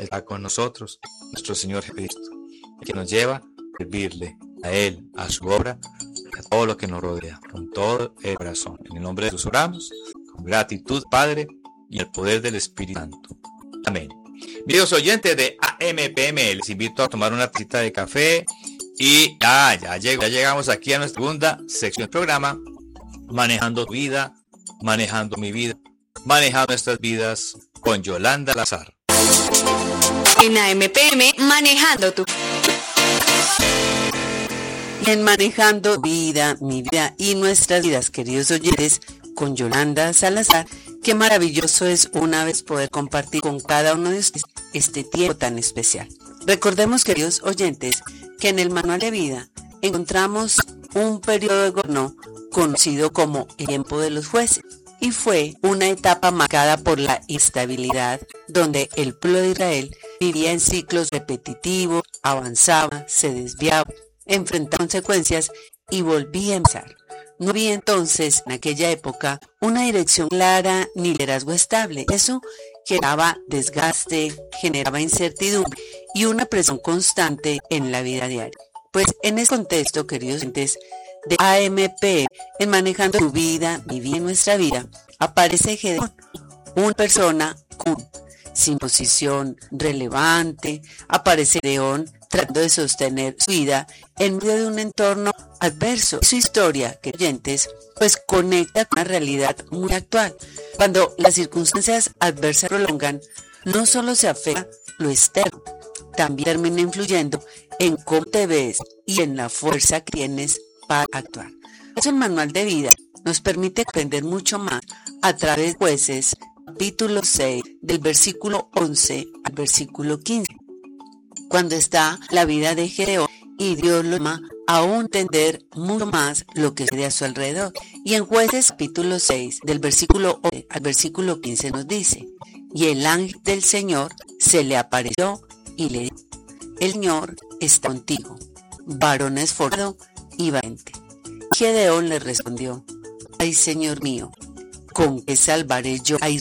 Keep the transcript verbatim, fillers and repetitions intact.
está con nosotros, nuestro Señor Jesucristo, que nos lleva a servirle a Él, a su obra, a todo lo que nos rodea, con todo el corazón. En el nombre de Jesús oramos, con gratitud, Padre, y el poder del Espíritu Santo. Amén. Queridos oyentes de A M P M, les invito a tomar una tacita de café y ya, ya, llegó, ya llegamos aquí a nuestra segunda sección del programa, Manejando tu vida, manejando mi vida, manejando nuestras vidas con Yolanda Salazar. En A M P M, manejando tu En Manejando Vida, mi vida y nuestras vidas, queridos oyentes, con Yolanda Salazar. Qué maravilloso es una vez poder compartir con cada uno de ustedes este tiempo tan especial. Recordemos, queridos oyentes, que en el manual de vida encontramos un periodo de gobierno conocido como el tiempo de los jueces, y fue una etapa marcada por la instabilidad, donde el pueblo de Israel vivía en ciclos repetitivos, avanzaba, se desviaba, enfrentaba consecuencias y volvía a empezar. No había entonces en aquella época una dirección clara ni liderazgo estable. Eso generaba desgaste, generaba incertidumbre y una presión constante en la vida diaria. Pues en este contexto, queridos oyentes de A M P, en Manejando tu vida, mi vida y nuestra vida, aparece Gedeón, una persona común, sin posición relevante. Aparece Gedeón tratando de sostener su vida en medio de un entorno adverso. Su historia, que oyentes, pues conecta con una realidad muy actual. Cuando las circunstancias adversas prolongan, no solo se afecta lo externo, también termina influyendo en cómo te ves y en la fuerza que tienes para actuar. Por eso el manual de vida nos permite aprender mucho más a través de Jueces, capítulo seis, del versículo once al versículo quince. Cuando está la vida de Gedeón y Dios lo llama a entender mucho más lo que sucede a su alrededor. Y en Jueces capítulo seis, del versículo once al versículo quince nos dice: y el ángel del Señor se le apareció y le dijo: el Señor está contigo, varón esforzado y valiente. Y Gedeón le respondió: ay, Señor mío, ¿con qué salvaré yo a Israel